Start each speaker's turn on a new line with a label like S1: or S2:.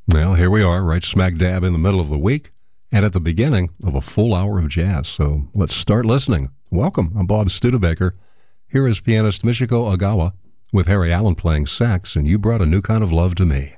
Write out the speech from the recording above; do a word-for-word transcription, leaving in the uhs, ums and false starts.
S1: Well, here we are, right smack dab in the middle of the week and at the beginning of a full hour of jazz. So let's start listening. Welcome. I'm Bob Studebaker. Here is pianist Michiko Ogawa with Harry Allen playing sax, and You Brought a New Kind of Love to Me.